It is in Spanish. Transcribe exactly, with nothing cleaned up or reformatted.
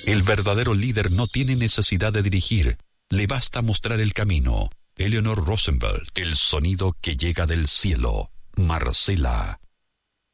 El verdadero líder no tiene necesidad de dirigir, le basta mostrar el camino. Eleanor Roosevelt, el sonido que llega del cielo. Marcela.